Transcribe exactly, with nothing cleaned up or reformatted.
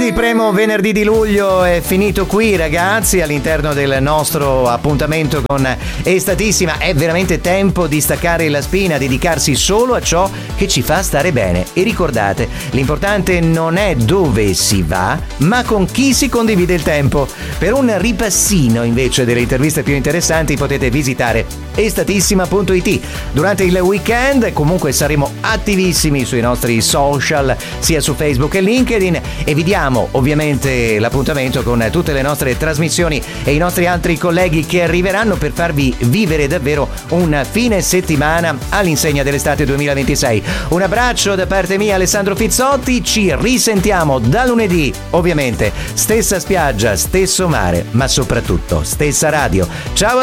il primo venerdì di luglio è finito qui, ragazzi, all'interno del nostro appuntamento con Estatissima. È veramente tempo di staccare la spina, dedicarsi solo a ciò che ci fa stare bene. E ricordate, l'importante non è dove si va, ma con chi si condivide il tempo. Per un ripassino invece delle interviste più interessanti potete visitare estatissima punto it. Durante il weekend comunque saremo attivissimi sui nostri social, sia su Facebook e LinkedIn, e vi diamo ovviamente l'appuntamento con tutte le nostre trasmissioni e i nostri altri colleghi che arriveranno per farvi vivere davvero un fine settimana all'insegna dell'estate duemilaventisei. Un abbraccio da parte mia, Alessandro Fizzotti, ci risentiamo da lunedì, ovviamente stessa spiaggia, stesso mare, ma soprattutto stessa radio. Ciao a